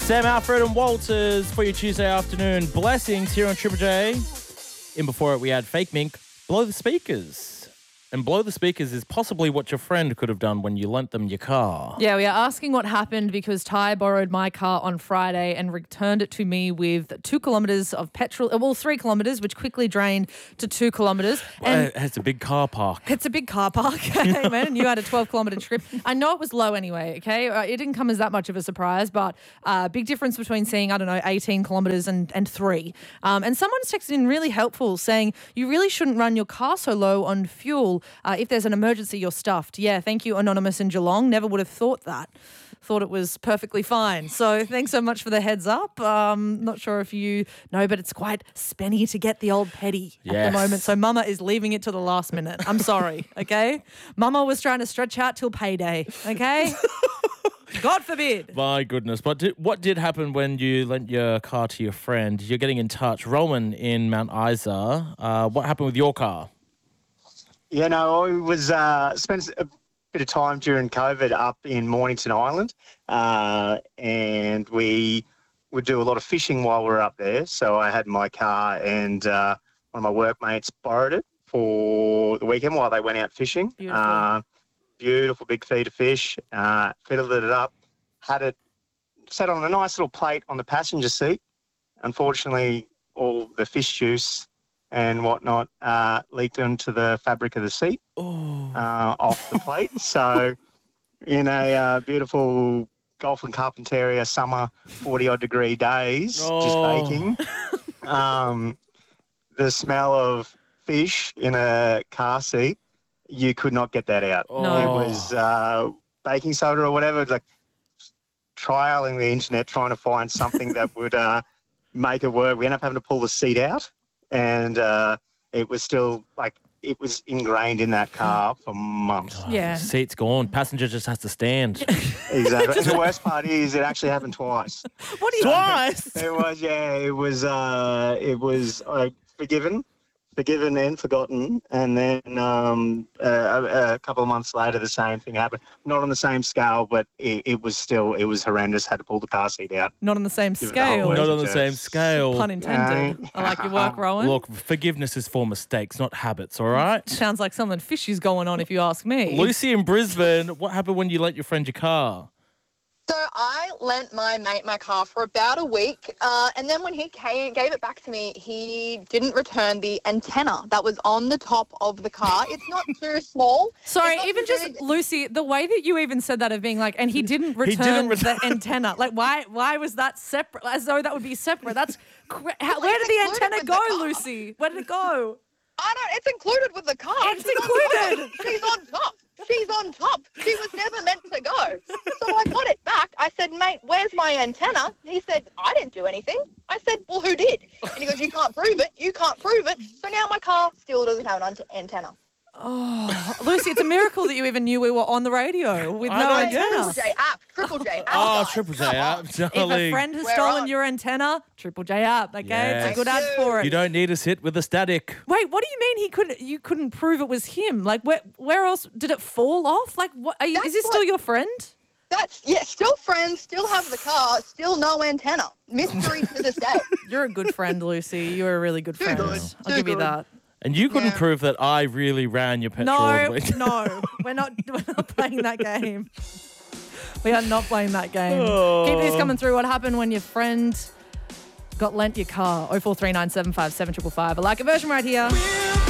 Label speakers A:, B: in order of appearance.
A: Sam, Alfred and Walters for your Tuesday afternoon. Blessings here on Triple J. In before it, we had Fake Mink, Blow the Speakers. And blow the speakers is possibly what your friend could have done when you lent them your car.
B: Yeah, we are asking what happened because Ty borrowed my car on Friday and returned it to me with 2 kilometres of petrol, 3 kilometres, which quickly drained to 2 kilometres.
A: And it's a big car park.
B: It's a big car park, okay, man, and you had a 12-kilometre trip. I know it was low anyway, okay? It didn't come as that much of a surprise, but big difference between seeing, 18 kilometres and 3. And someone's texted in really helpful saying, you really shouldn't run your car so low on fuel. If there's an emergency, you're stuffed. Yeah, thank you, Anonymous in Geelong. Never would have thought that. Thought it was perfectly fine. So thanks so much for the heads up. Not sure if you know, but it's quite spenny to get the old petty at the moment. So Mama is leaving it to the last minute. I'm sorry, okay? Mama was trying to stretch out till payday, okay? God forbid.
A: My goodness. But what did happen when you lent your car to your friend? You're getting in touch. Roman in Mount Isa, what happened with your car?
C: Yeah, no, I was spent a bit of time during COVID up in Mornington Island, and we would do a lot of fishing while we were up there. So I had my car, and one of my workmates borrowed it for the weekend while they went out fishing. Beautiful big feed of fish. Fiddled it up, had it set on a nice little plate on the passenger seat. Unfortunately, all the fish juice and whatnot leaked into the fabric of the seat off the plate. So in a beautiful Golf and Carpentaria summer 40-odd degree days, just baking, the smell of fish in a car seat, you could not get that out.
B: No.
C: It was baking soda or whatever, like trialing the internet, trying to find something that would make it work. We ended up having to pull the seat out. And it was still it was ingrained in that car for months.
B: Yeah.
A: Seat's gone. Passenger just has to stand.
C: Exactly. And the worst part is it actually happened twice.
B: What do you
A: Twice?
C: It was forgiven and forgotten. And then a couple of months later, the same thing happened. Not on the same scale, but it was horrendous. Had to pull the car seat out.
B: Not on the same
C: Give it the whole
B: scale.
C: works.
A: Not on the same scale.
B: Pun intended. I like your work, Rowan.
A: Look, forgiveness is for mistakes, not habits, all right?
B: Sounds like something fishy's going on if you ask me.
A: Lucy in Brisbane, what happened when you lent your friend your car?
D: So I lent my mate my car for about a week, and then when he gave it back to me, he didn't return the antenna that was on the top of the car. It's not too small.
B: Sorry,
D: It's not
B: even
D: too
B: just,
D: big.
B: Lucy, the way that you even said that of being like, and he didn't return the antenna. Like, why was that separate? As though that would be separate. That's where did the
D: included
B: antenna
D: with
B: go,
D: the car.
B: Lucy? Where did it go?
D: I don't. It's included with the car.
B: It's
D: She's
B: included.
D: On top. She's on top. She's on top. She was never meant to go. So I got it back. I said, mate, where's my antenna? He said, I didn't do anything. I said, well, who did? And he goes, you can't prove it. You can't prove it. So now my car still doesn't have an antenna.
B: Oh, Lucy, it's a miracle that you even knew we were on the radio with no
A: know,
B: antenna.
D: Triple J app.
A: Oh,
D: guys.
A: Triple J app,
B: If a
A: darling.
B: friend has
D: We're
B: stolen
D: on.
B: your antenna, Triple J app, okay?
A: Yes.
B: It's a good ad for it.
A: You don't need to sit with the static.
B: Wait, what do you mean you couldn't prove it was him? Like, where else did it fall off? Like, what? Is
D: That's
B: this still
D: what-
B: your friend?
D: Still friends, still have the car, still no antenna. Mystery to this day.
B: You're a good friend, Lucy. You're a really good friend.
D: good.
B: I'll give you
D: good.
B: that.
A: And you couldn't
D: Yeah.
A: prove that I really ran your petrol. all the
B: No,
A: way down.
B: no, we're not playing that game. We are not playing that game. Keep these coming through. What happened when your friend got lent your car? 0439757555. I like a version right here.